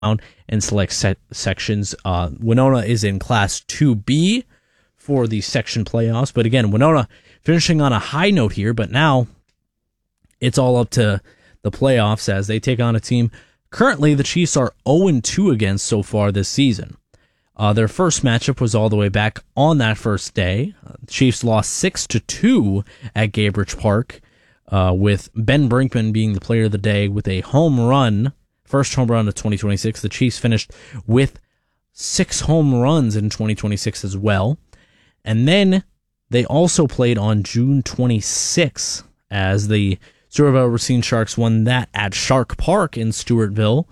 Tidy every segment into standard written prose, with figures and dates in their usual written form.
in select sections. Winona is in Class 2B for the section playoffs. But again, Winona finishing on a high note here, but now it's all up to the playoffs as they take on a team. Currently, the Chiefs are 0-2 against so far this season. Their first matchup was all the way back on that first day. The Chiefs lost 6-2 at Gaybridge Park, with Ben Brinkman being the player of the day with a home run, first home run of 2026. The Chiefs finished with 6 home runs in 2026 as well. And then they also played on June 26th as the Stewartville Racine Sharks won that at Shark Park in Stewartville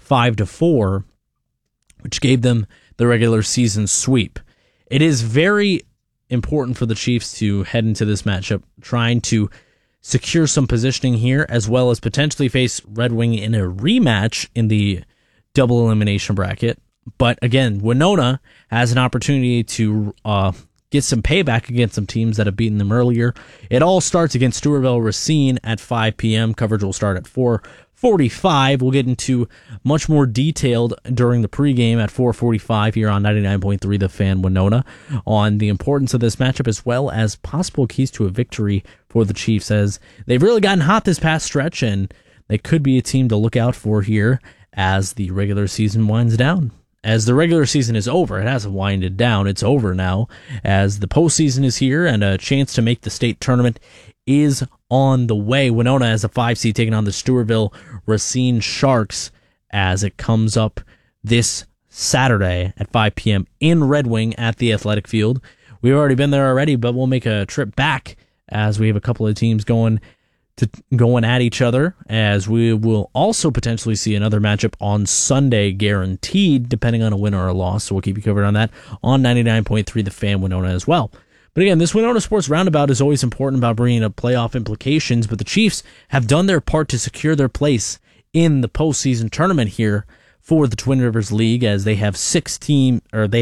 5-4, which gave them the regular season sweep. It is very important for the Chiefs to head into this matchup trying to secure some positioning here, as well as potentially face Red Wing in a rematch in the double elimination bracket. But again, Winona has an opportunity to get some payback against some teams that have beaten them earlier. It all starts against Stewartville Racine at 5 p.m. Coverage will start at 4:45. We'll get into much more detailed during the pregame at 4:45 here on 99.3 The Fan Winona on the importance of this matchup, as well as possible keys to a victory for the Chiefs, as they've really gotten hot this past stretch, and they could be a team to look out for here as the regular season winds down. As the regular season is over, it hasn't winded down, it's over now, as the postseason is here and a chance to make the state tournament is on the way. Winona as a 5 seed taking on the Stewartville Racine Sharks as it comes up this Saturday at 5 p.m. in Red Wing at the athletic field. We've already been there already, but we'll make a trip back as we have a couple of teams going at each other, as we will also potentially see another matchup on Sunday guaranteed, depending on a win or a loss. So we'll keep you covered on that on 99.3 The Fan Winona as well. But again, this Winona Sports Roundabout is always important about bringing up playoff implications, but the Chiefs have done their part to secure their place in the postseason tournament here for the Twin Rivers League, as they have 6 teams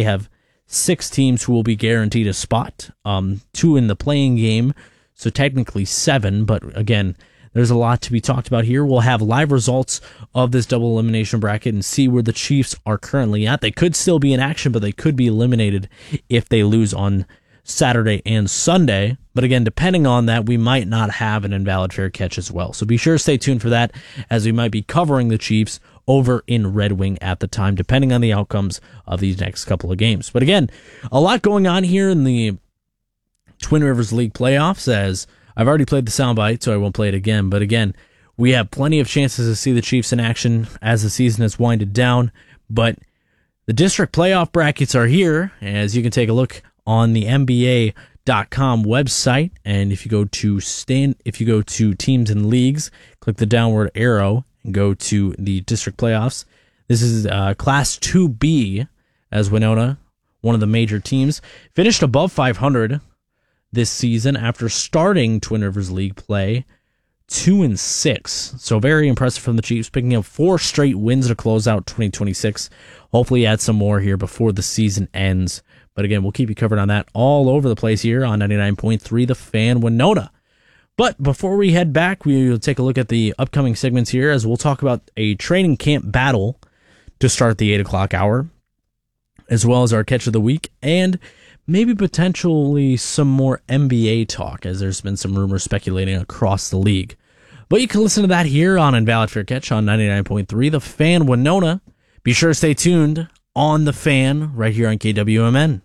who will be guaranteed a spot, 2 in the playing game, so technically 7, but again, there's a lot to be talked about here. We'll have live results of this double elimination bracket and see where the Chiefs are currently at. They could still be in action, but they could be eliminated if they lose on Saturday and Sunday. But again, depending on that, we might not have an invalid fair catch as well. So be sure to stay tuned for that, as we might be covering the Chiefs over in Red Wing at the time, depending on the outcomes of these next couple of games. But again, a lot going on here in the Twin Rivers League playoffs, as I've already played the soundbite, so I won't play it again. But again, we have plenty of chances to see the Chiefs in action as the season has winded down. But the district playoff brackets are here, as you can take a look on the NBA.com website. And if you go to teams and leagues, click the downward arrow and go to the district playoffs. This is Class 2B, as Winona, one of the major teams, finished above 500 this season after starting Twin Rivers League play 2-6. So very impressive from the Chiefs, picking up 4 straight wins to close out 2026. Hopefully add some more here before the season ends. But again, we'll keep you covered on that all over the place here on 99.3 The Fan Winona. But before we head back, we'll take a look at the upcoming segments here, as we'll talk about a training camp battle to start the 8 o'clock hour, as well as our catch of the week, and maybe potentially some more NBA talk, as there's been some rumors speculating across the league. But you can listen to that here on Invalid Fair Catch on 99.3 The Fan Winona. Be sure to stay tuned on The Fan right here on KWMN.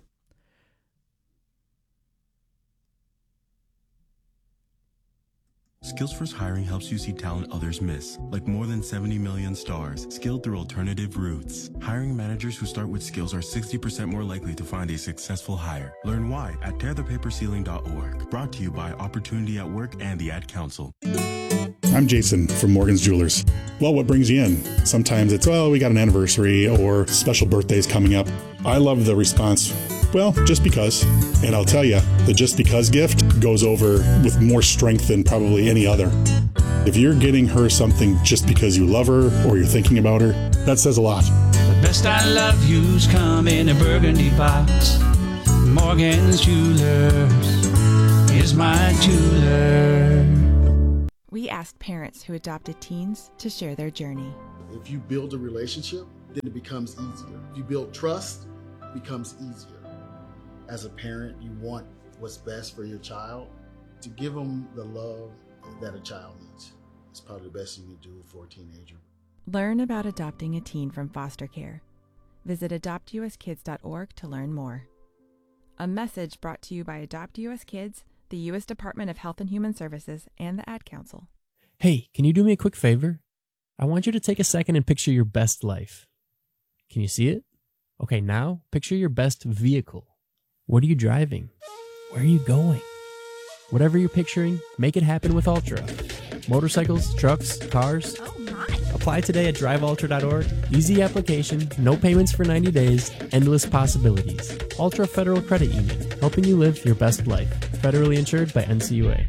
Skills First Hiring helps you see talent others miss, like more than 70 million stars, skilled through alternative routes. Hiring managers who start with skills are 60% more likely to find a successful hire. Learn why at tearthepaperceiling.org. Brought to you by Opportunity at Work and the Ad Council. I'm Jason from Morgan's Jewelers. Well, what brings you in? Sometimes it's, we got an anniversary or special birthdays coming up. I love the response, well, just because. And I'll tell you, the just because gift goes over with more strength than probably any other. If you're getting her something just because you love her or you're thinking about her, that says a lot. The best I love you's come in a burgundy box. Morgan's Jewelers is my jeweler. We asked parents who adopted teens to share their journey. If you build a relationship, then it becomes easier. If you build trust, it becomes easier. As a parent, you want what's best for your child. To give them the love that a child needs. It's probably the best you can do for a teenager. Learn about adopting a teen from foster care. Visit adoptuskids.org to learn more. A message brought to you by Adopt US Kids, the U.S. Department of Health and Human Services, and the Ad Council. Hey, can you do me a quick favor? I want you to take a second and picture your best life. Can you see it? Okay, now picture your best vehicle. What are you driving? Where are you going? Whatever you're picturing, make it happen with Ultra. Motorcycles, trucks, cars. Oh my! Apply today at driveultra.org. Easy application, no payments for 90 days, endless possibilities. Ultra Federal Credit Union, helping you live your best life. Federally insured by NCUA.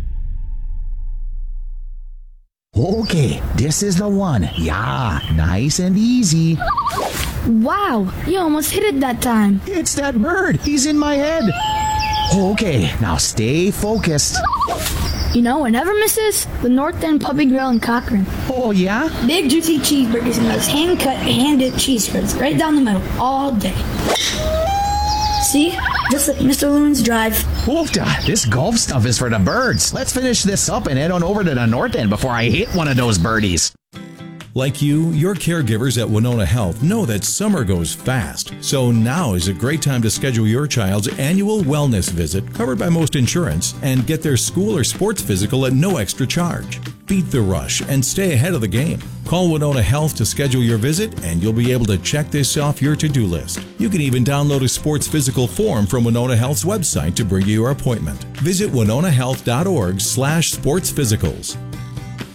Okay, this is the one. Yeah, nice and easy. Wow, you almost hit it that time. It's that bird. He's in my head. Okay, now stay focused. You know what never misses? The North End Puppy Grill in Cochrane. Oh, yeah? Big juicy cheeseburgers and those hand-cut, hand-dipped cheese spreads right down the middle all day. See? Just like Mr. Loon's Drive. Oofda, this golf stuff is for the birds. Let's finish this up and head on over to the North End before I hit one of those birdies. Like you, your caregivers at Winona Health know that summer goes fast. So now is a great time to schedule your child's annual wellness visit, covered by most insurance, and get their school or sports physical at no extra charge. Beat the rush and stay ahead of the game. Call Winona Health to schedule your visit, and you'll be able to check this off your to-do list. You can even download a sports physical form from Winona Health's website to bring you your appointment. Visit winonahealth.org/sportsphysicals.